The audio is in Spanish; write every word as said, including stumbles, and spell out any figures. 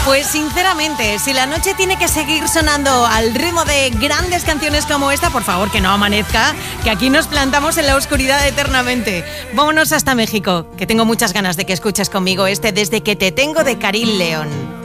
Pues sinceramente, si la noche tiene que seguir sonando al ritmo de grandes canciones como esta, por favor que no amanezca, que aquí nos plantamos en la oscuridad eternamente. Vámonos hasta México, que tengo muchas ganas de que escuches conmigo este Desde que te tengo de Karim León.